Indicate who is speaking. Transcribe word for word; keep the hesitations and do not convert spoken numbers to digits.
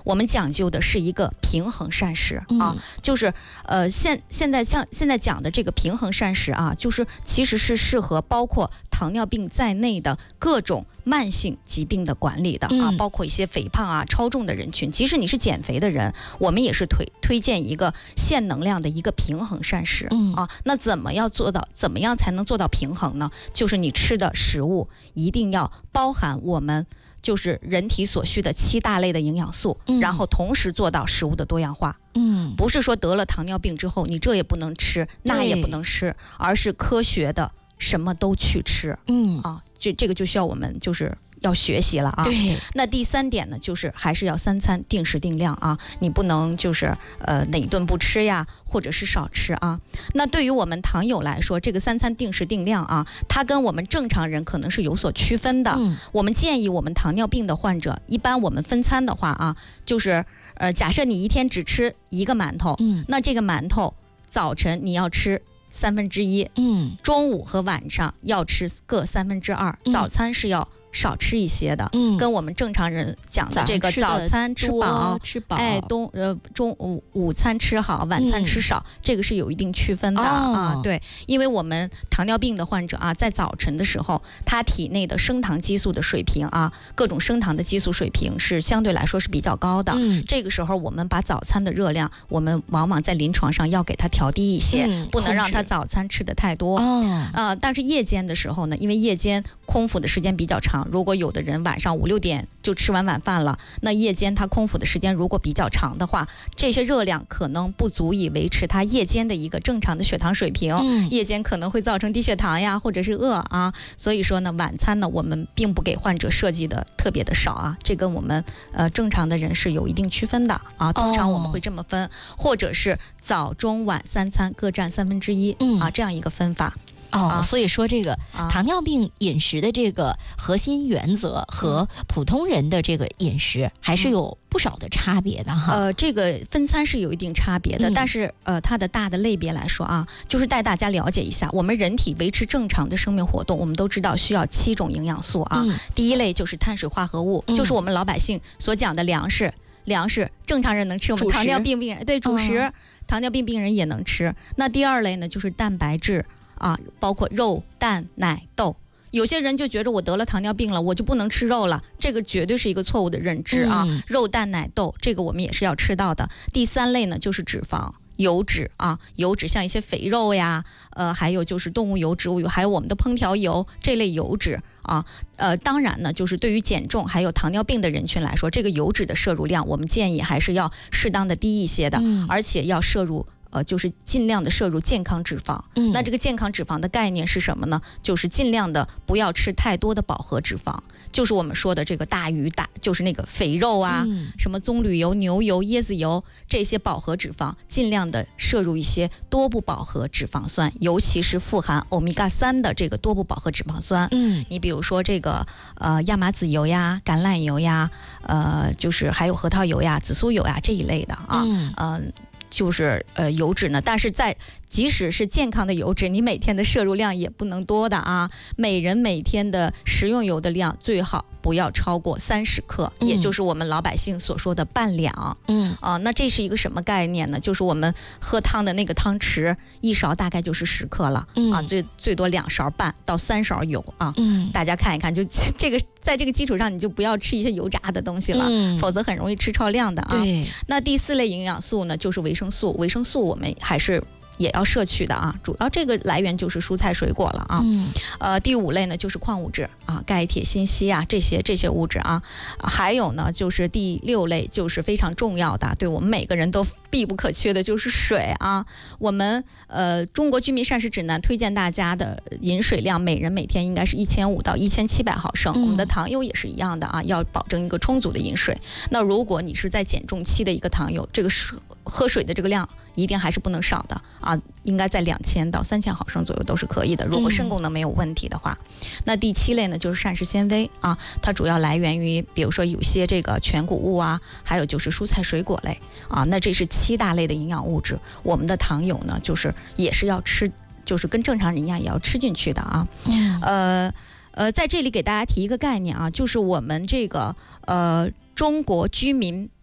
Speaker 1: 我们讲究的是一个平衡膳食啊，
Speaker 2: 嗯、
Speaker 1: 就是呃现现在像现在讲的这个平衡膳食啊，就是其实是适合包括糖尿病在内的各种慢性疾病的管理的啊，
Speaker 2: 嗯、
Speaker 1: 包括一些肥胖啊、超重的人群。即使你是减肥的人，我们也是推推荐一个限能量的一个平衡膳食、
Speaker 2: 嗯、
Speaker 1: 啊。那怎么要做到？怎么样才能做到平衡呢？就是你吃的食物一定要包含我们就是人体所需的七大类的营养素，
Speaker 2: 嗯、
Speaker 1: 然后同时做到食物的多样化。
Speaker 2: 嗯，
Speaker 1: 不是说得了糖尿病之后你这也不能吃，那也不能吃，而是科学的什么都去吃。
Speaker 2: 嗯
Speaker 1: 啊，这这个就需要我们就是要学习了啊。
Speaker 2: 对。
Speaker 1: 那第三点呢，就是还是要三餐定时定量啊，你不能就是呃哪一顿不吃呀，或者是少吃啊。那对于我们糖友来说，这个三餐定时定量啊，它跟我们正常人可能是有所区分的。
Speaker 2: 嗯、
Speaker 1: 我们建议我们糖尿病的患者，一般我们分餐的话啊，就是呃假设你一天只吃一个馒头，
Speaker 2: 嗯，
Speaker 1: 那这个馒头早晨你要吃三分之一，
Speaker 2: 嗯，
Speaker 1: 中午和晚上要吃各三分之二，早餐是要少吃一些的，
Speaker 2: 嗯，
Speaker 1: 跟我们正常人讲的这个早餐吃饱，
Speaker 2: 吃饱，
Speaker 1: 哎，冬呃中午午餐吃好，晚餐吃少，嗯、这个是有一定区分的、
Speaker 2: 哦、
Speaker 1: 啊。对，因为我们糖尿病的患者啊，在早晨的时候，他体内的升糖激素的水平啊，各种升糖的激素水平是相对来说是比较高的。
Speaker 2: 嗯，
Speaker 1: 这个时候我们把早餐的热量，我们往往在临床上要给他调低一些，
Speaker 2: 嗯、
Speaker 1: 不能让他早餐吃的太多。
Speaker 2: 哦，
Speaker 1: 呃，但是夜间的时候呢，因为夜间空腹的时间比较长。如果有的人晚上五六点就吃完晚饭了，那夜间他空腹的时间如果比较长的话，这些热量可能不足以维持他夜间的一个正常的血糖水平，
Speaker 2: 嗯、
Speaker 1: 夜间可能会造成低血糖呀，或者是饿啊。所以说呢，晚餐呢我们并不给患者设计的特别的少啊，这跟我们呃正常的人是有一定区分的啊。通常我们会这么分，哦、或者是早中晚三餐各占三分之一啊，这样一个分法。
Speaker 2: 哦，
Speaker 1: 啊、
Speaker 2: 所以说这个糖尿病饮食的这个核心原则和普通人的这个饮食还是有不少的差别的哈。
Speaker 1: 呃，这个分餐是有一定差别的，嗯、但是呃，它的大的类别来说啊，就是带大家了解一下，我们人体维持正常的生命活动，我们都知道需要七种营养素啊。嗯、第一类就是碳水化合物，嗯、就是我们老百姓所讲的粮食，粮食正常人能吃，我们糖尿病病人对主食，哦、糖尿病病人也能吃。那第二类呢，就是蛋白质。啊，包括肉、蛋、奶、豆，有些人就觉得我得了糖尿病了，我就不能吃肉了，这个绝对是一个错误的认知啊。嗯、肉、蛋、奶、豆，这个我们也是要吃到的。第三类呢，就是脂肪。油脂啊，油脂像一些肥肉呀，呃，还有就是动物油、植物油，还有我们的烹调油这类油脂啊，呃，当然呢，就是对于减重还有糖尿病的人群来说，这个油脂的摄入量，我们建议还是要适当的低一些的，嗯、而且要摄入。呃，就是尽量的摄入健康脂肪。嗯，那这个健康脂肪的概念是什么呢？就是尽量的不要吃太多的饱和脂肪，就是我们说的这个大鱼大，就是那个肥肉啊，嗯、什么棕榈油、牛油、椰子油这些饱和脂肪，尽量的摄入一些多不饱和脂肪酸，尤其是富含欧米伽三的这个多不饱和脂肪酸。嗯，你比如说这个呃亚麻籽油呀、橄榄油呀，呃，就是还有核桃油呀、紫苏油呀这一类的啊，嗯。呃就是呃油脂呢，但是在即使是健康的油脂，你每天的摄入量也不能多的啊。每人每天的食用油的量最好不要超过三十克，嗯、也就是我们老百姓所说的半两。嗯啊、呃，那这是一个什么概念呢？就是我们喝汤的那个汤匙，一勺大概就是十克了，嗯、啊，最最多两勺半到三勺油啊。嗯，大家看一看，就这个在这个基础上，你就不要吃一些油炸的东西了，嗯、否则很容易吃超量的啊。对。那第四类营养素呢，就是维生素。维生素我们还是也要摄取的啊，主要这个来源就是蔬菜水果了啊。嗯、呃，第五类呢就是矿物质啊，钙、铁、锌、硒啊这些这些物质啊，还有呢就是第六类就是非常重要的，对我们每个人都必不可缺的就是水啊。我们呃中国居民膳食指南推荐大家的饮水量，每人每天应该是一千五到一千七百毫升。嗯、我们的糖友也是一样的啊，要保证一个充足的饮水。那如果你是在减重期的一个糖友，这个水喝水的这个量一定还是不能少的啊，应该在两千到三千毫升左右都是可以的。如果肾功能没有问题的话，嗯、那第七类呢就是膳食纤维啊，它主要来源于比如说有些这个全谷物啊，还有就是蔬菜水果类啊，那这是七大类的营养物质。我们的糖友呢，就是也是要吃，就是跟正常人一样也要吃进去的啊。嗯、呃呃，在这里给大家提一个概念啊，就是我们这个呃。中国居民